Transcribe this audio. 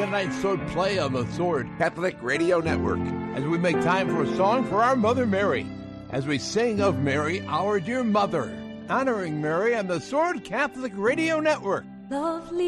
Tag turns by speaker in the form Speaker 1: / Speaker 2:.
Speaker 1: Wednesday night sword play on the Sword
Speaker 2: Catholic Radio Network.
Speaker 1: as we make time for a song for our Mother Mary, as we sing of Mary, our dear mother, honoring Mary on the Sword Catholic Radio Network.
Speaker 3: Lovely